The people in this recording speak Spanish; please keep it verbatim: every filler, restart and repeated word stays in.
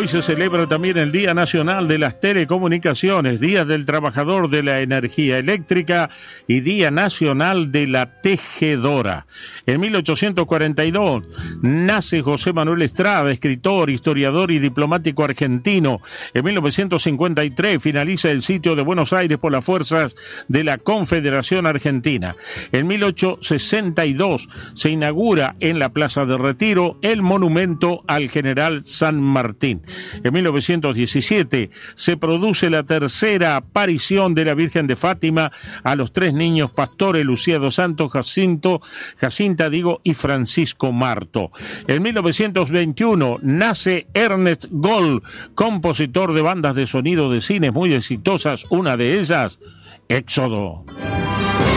Hoy se celebra también el Día Nacional de las Telecomunicaciones, Día del Trabajador de la Energía Eléctrica y Día Nacional de la Tejedora. En mil ochocientos cuarenta y dos nace José Manuel Estrada, escritor, historiador y diplomático argentino. En mil novecientos cincuenta y tres finaliza el sitio de Buenos Aires por las fuerzas de la Confederación Argentina. En mil ochocientos sesenta y dos se inaugura en la Plaza de Retiro el monumento al general San Martín. En mil novecientos diecisiete se produce la tercera aparición de la Virgen de Fátima a los tres niños pastores, Lucía dos Santos, Jacinto, Jacinta digo, y Francisco Marto. En mil novecientos veintiuno nace Ernest Gold, compositor de bandas de sonido de cines muy exitosas, una de ellas, Éxodo.